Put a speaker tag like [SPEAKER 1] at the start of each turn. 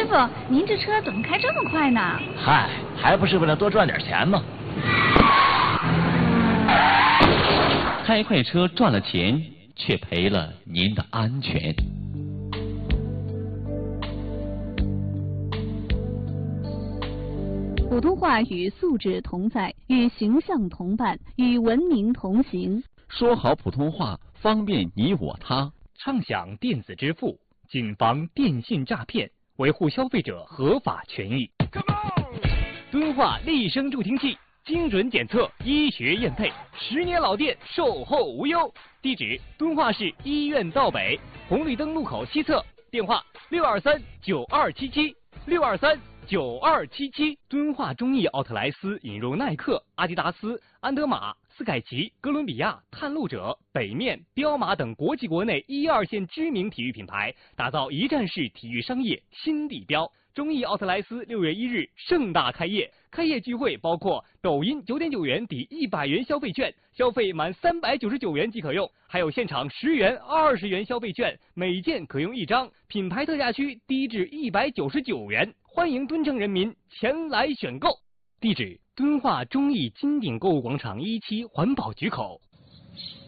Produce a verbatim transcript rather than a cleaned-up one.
[SPEAKER 1] 傅，您这车怎么开这么快呢？
[SPEAKER 2] 嗨，还不是为了多赚点钱吗？
[SPEAKER 3] 开快车赚了钱，却赔了您的安全。
[SPEAKER 4] 普通话与素质同在，与形象同伴，与文明同行。
[SPEAKER 3] 说好普通话，方便你我他。
[SPEAKER 5] 畅享电子支付，谨防电信诈骗，维护消费者合法权益。敦化立声助听器，精准检测，医学验配，十年老店，售后无忧。地址：敦化市医院道北红绿灯路口西侧，电话：六二三九二七七六二三九二七七。敦化中艺奥特莱斯引入耐克、阿迪达斯、安德玛、斯凯奇、哥伦比亚、探路者、北面、彪马等国际国内一二线知名体育品牌，打造一站式体育商业新地标。中艺奥特莱斯六月一日盛大开业，开业聚会包括抖音九点九元抵一百元消费券，消费满三百九十九元即可用，还有现场十元、二十元消费券，每件可用一张，品牌特价区低至一百九十九元，欢迎敦城人民前来选购。地址：敦化中艺金鼎购物广场一期环保局口。